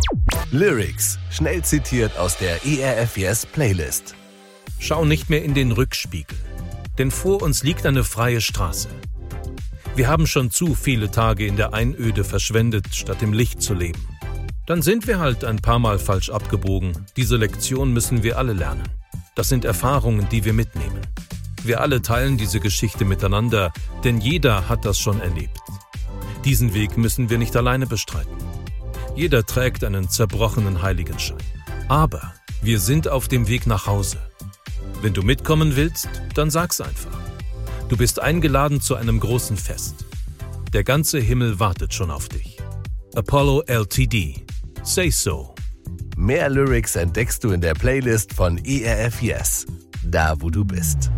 Lyrics, schnell zitiert aus der ERF Yes Playlist. Schau nicht mehr in den Rückspiegel, denn vor uns liegt eine freie Straße. Wir haben schon zu viele Tage in der Einöde verschwendet, statt im Licht zu leben. Dann sind wir halt ein paar Mal falsch abgebogen. Diese Lektion müssen wir alle lernen. Das sind Erfahrungen, die wir mitnehmen. Wir alle teilen diese Geschichte miteinander, denn jeder hat das schon erlebt. Diesen Weg müssen wir nicht alleine bestreiten. Jeder trägt einen zerbrochenen Heiligenschein. Aber wir sind auf dem Weg nach Hause. Wenn du mitkommen willst, dann sag's einfach. Du bist eingeladen zu einem großen Fest. Der ganze Himmel wartet schon auf dich. Apollo Ltd. Say so. Mehr Lyrics entdeckst du in der Playlist von ERF Yes, da wo du bist.